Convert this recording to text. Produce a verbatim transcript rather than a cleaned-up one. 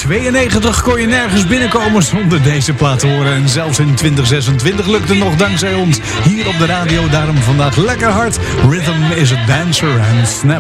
tweeënnegentig kon je nergens binnenkomen zonder deze plaat te horen. En zelfs in twintig zesentwintig lukte nog dankzij ons hier op de radio. Daarom vandaag lekker hard. Rhythm is a dancer and snap